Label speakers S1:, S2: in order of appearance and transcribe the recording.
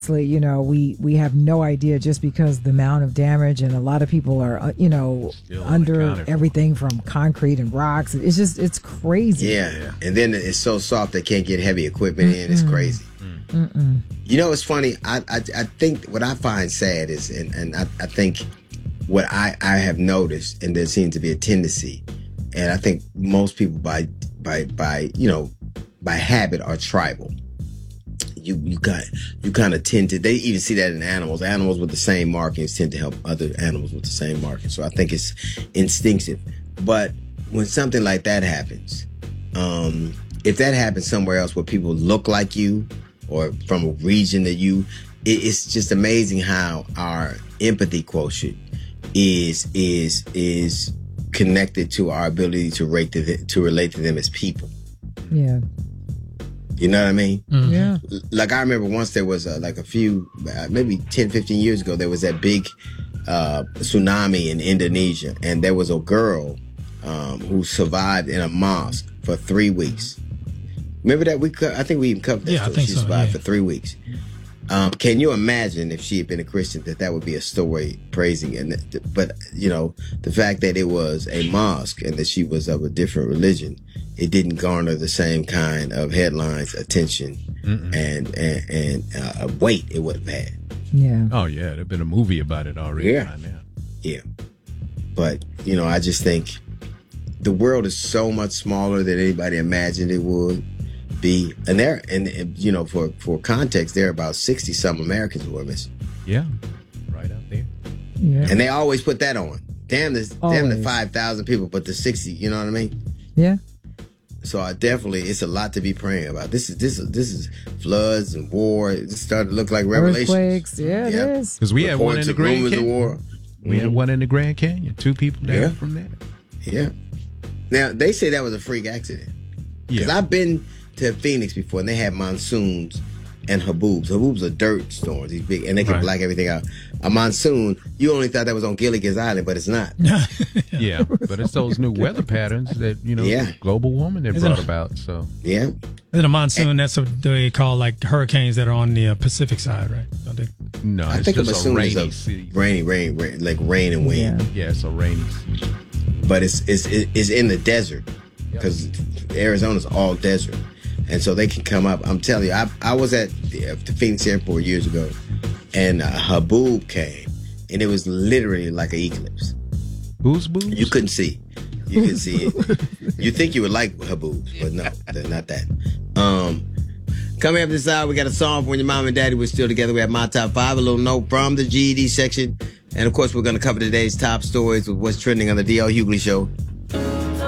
S1: obviously, you know, we have no idea just because the amount of damage, and a lot of people are, you know, still under everything from concrete and rocks. It's crazy.
S2: Yeah. And then it's so soft they can't get heavy equipment in. It's crazy. You know, it's funny. I think what I find sad is, and I think what I have noticed, and there seems to be a tendency, and I think most people by habit are tribal. You kind of tend to, they even see that in animals. Animals with the same markings tend to help other animals with the same markings. So I think it's instinctive. But when something like that happens, if that happens somewhere else where people look like you or from a region that it's just amazing how our empathy quotient is connected to our ability to relate to them as people.
S1: Yeah.
S2: You know what I mean?
S1: Mm-hmm. Yeah.
S2: Like, I remember once there was like a few, maybe 10, 15 years ago, there was that big tsunami in Indonesia. And there was a girl who survived in a mosque for 3 weeks. Remember that? I think we even covered that.
S3: Yeah, I think
S2: she
S3: so.
S2: survived for 3 weeks. Can you imagine if she had been a Christian that would be a story praising? But, you know, the fact that it was a mosque and that she was of a different religion, it didn't garner the same kind of headlines, attention, and weight it would have had.
S1: Yeah.
S4: Oh, yeah. There'd been a movie about it already.
S2: Yeah. Yeah. But, you know, I just think the world is so much smaller than anybody imagined it would be. And you know, for context, there are about 60-some Americans who are missing.
S4: Yeah. Right out there.
S1: Yeah.
S2: And they always put that on. Damn the 5,000 people, but the 60, you know what I mean?
S1: Yeah.
S2: So it's a lot to be praying about. This is floods and war. It's starting to look like Revelation.
S1: Earthquakes, yeah, it is.
S4: Because we had one in the Grand Canyon.
S2: War.
S4: We had one in the Grand Canyon. 2 people died from that.
S2: Yeah. Now, they say that was a freak accident. Because I've been to Phoenix before, and they had monsoons and haboobs. Haboobs are dirt storms, these big, and they can black everything out. A monsoon, you only thought that was on Gilligan's Island, but it's not.
S4: Yeah, but it's those new weather patterns that, you know, global warming that brought about. So
S2: yeah.
S3: Then a monsoon, that's what they call like hurricanes that are on the Pacific side, right? Don't they?
S4: No,
S2: I think a monsoon
S4: rainy
S2: is rain, like rain and wind.
S4: Yeah, it's a rainy season.
S2: But it's in the desert, because Arizona's all desert. And so they can come up. I'm telling you, I was at the Phoenix airport years ago, and haboob came, and it was literally like an eclipse.
S4: Who's boobs?
S2: You couldn't see. You couldn't see it. You think you would like haboobs, but no, they're not that. Coming up this hour, we got a song for when your mom and daddy were still together. We have my top 5, a little note from the GED section. And of course, we're going to cover today's top stories with what's trending on the DL Hughley Show